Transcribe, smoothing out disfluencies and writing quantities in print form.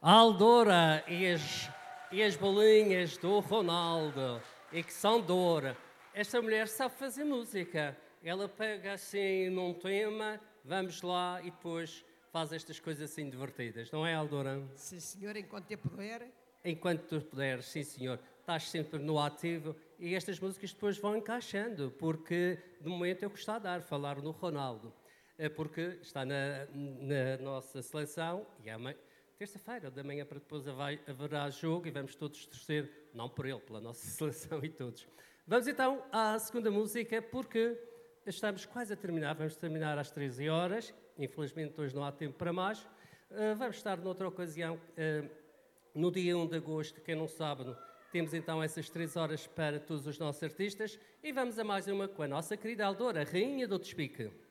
A Aldora e as bolinhas do Ronaldo, e que são de ouro. Esta mulher sabe fazer música. Ela pega assim num tema, vamos lá e depois faz estas coisas assim divertidas. Não é, Aldora? Sim, senhor, enquanto eu puder. Enquanto tu puderes, sim, senhor. Estás sempre no ativo e estas músicas depois vão encaixando, porque de momento é o que está a dar, falar no Ronaldo. Porque está na nossa seleção e amanhã, terça-feira da manhã para depois haverá jogo e vamos todos torcer, não por ele, pela nossa seleção e todos. Vamos então à segunda música, porque estamos quase a terminar, vamos terminar às 13 horas, infelizmente hoje não há tempo para mais. Vamos estar noutra ocasião, no dia 1 de agosto, que é num sábado, temos então essas 3 horas para todos os nossos artistas e vamos a mais uma com a nossa querida Aldora, Rainha do Despique.